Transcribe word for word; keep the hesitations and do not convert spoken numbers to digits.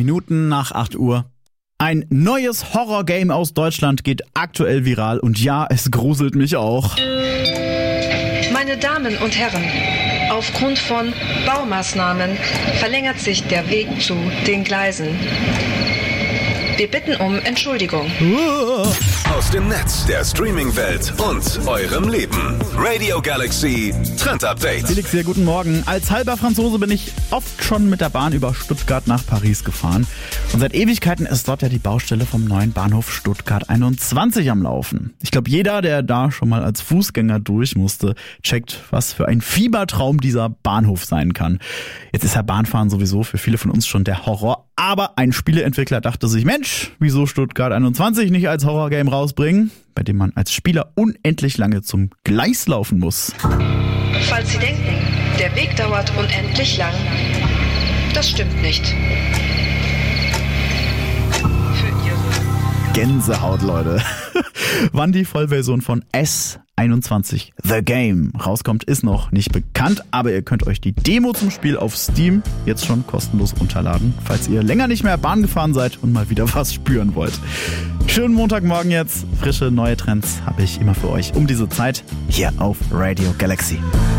Minuten nach acht Uhr. Ein neues Horrorgame aus Deutschland geht aktuell viral und ja, es gruselt mich auch. Meine Damen und Herren, aufgrund von Baumaßnahmen verlängert sich der Weg zu den Gleisen. Wir bitten um Entschuldigung. Aus dem Netz, der Streaming-Welt und eurem Leben. Radio Galaxy Trend Update. Felix hier, guten Morgen. Als halber Franzose bin ich oft schon mit der Bahn über Stuttgart nach Paris gefahren. Und seit Ewigkeiten ist dort ja die Baustelle vom neuen Bahnhof Stuttgart einundzwanzig am Laufen. Ich glaube, jeder, der da schon mal als Fußgänger durch musste, checkt, was für ein Fiebertraum dieser Bahnhof sein kann. Jetzt ist ja Bahnfahren sowieso für viele von uns schon der Horror. Aber ein Spieleentwickler dachte sich, Mensch, wieso Stuttgart einundzwanzig nicht als Horrorgame rausbringen, bei dem man als Spieler unendlich lange zum Gleis laufen muss. Falls Sie denken, der Weg dauert unendlich lang, das stimmt nicht. Für Ihre Gänsehaut, Leute. Wann die Vollversion von S einundzwanzig The Game rauskommt, ist noch nicht bekannt, aber ihr könnt euch die Demo zum Spiel auf Steam jetzt schon kostenlos runterladen, falls ihr länger nicht mehr Bahn gefahren seid und mal wieder was spüren wollt. Schönen Montagmorgen jetzt. Frische neue Trends habe ich immer für euch um diese Zeit hier auf Radio Galaxy.